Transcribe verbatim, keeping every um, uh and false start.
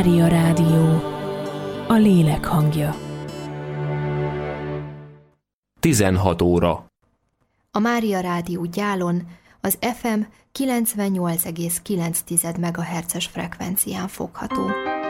Mária Rádió, a lélek hangja. tizenhat óra. A Mária Rádió Gyálon az ef em kilencvennyolc egész kilenc megahertzes frekvencián fogható.